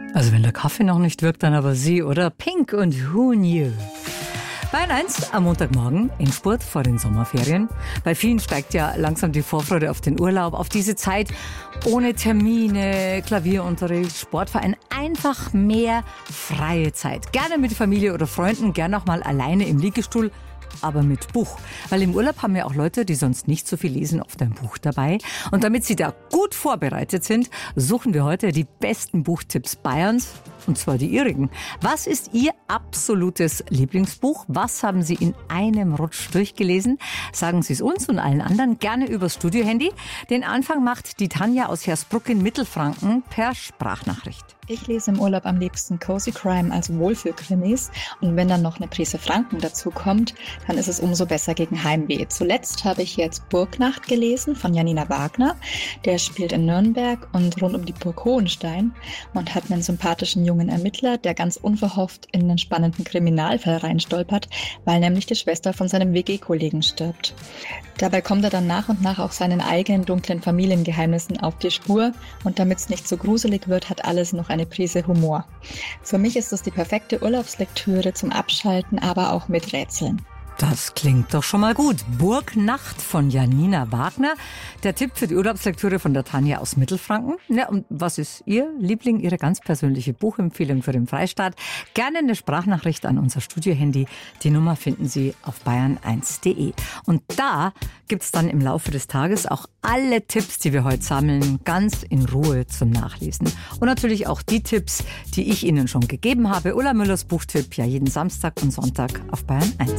Also wenn der Kaffee noch nicht wirkt, dann aber Sie, oder? Pink und Who Knew? Bayern 1 am Montagmorgen, Endspurt vor den Sommerferien. Bei vielen steigt ja langsam die Vorfreude auf den Urlaub, auf diese Zeit ohne Termine, Klavierunterricht, Sportverein, einfach mehr freie Zeit. Gerne mit Familie oder Freunden, gerne auch mal alleine im Liegestuhl, aber mit Buch. Weil im Urlaub haben ja auch Leute, die sonst nicht so viel lesen, oft ein Buch dabei. Und damit Sie da gut vorbereitet sind, suchen wir heute die besten Buchtipps Bayerns. Und zwar die Ihrigen. Was ist Ihr absolutes Lieblingsbuch? Was haben Sie in einem Rutsch durchgelesen? Sagen Sie es uns und allen anderen gerne übers Studiohandy. Den Anfang macht die Tanja aus Hersbruck in Mittelfranken per Sprachnachricht. Ich lese im Urlaub am liebsten Cozy Crime, also Wohlfühlkrimis. Und wenn dann noch eine Prise Franken dazu kommt, dann ist es umso besser gegen Heimweh. Zuletzt habe ich jetzt Burgnacht gelesen von Janina Wagner. Der spielt in Nürnberg und rund um die Burg Hohenstein und hat einen sympathischen jungen Ermittler, der ganz unverhofft in einen spannenden Kriminalfall reinstolpert, weil nämlich die Schwester von seinem WG-Kollegen stirbt. Dabei kommt er dann nach und nach auch seinen eigenen dunklen Familiengeheimnissen auf die Spur und damit es nicht so gruselig wird, hat alles noch eine Prise Humor. Für mich ist es die perfekte Urlaubslektüre zum Abschalten, aber auch mit Rätseln. Das klingt doch schon mal gut. Burgnacht von Janina Wagner. Der Tipp für die Urlaubslektüre von der Tanja aus Mittelfranken. Ja, und was ist Ihr Liebling, Ihre ganz persönliche Buchempfehlung für den Freistaat? Gerne eine Sprachnachricht an unser Studiohandy. Die Nummer finden Sie auf bayern1.de. Und da gibt's dann im Laufe des Tages auch alle Tipps, die wir heute sammeln, ganz in Ruhe zum Nachlesen. Und natürlich auch die Tipps, die ich Ihnen schon gegeben habe. Ulla Müllers Buchtipp, ja jeden Samstag und Sonntag auf Bayern 1.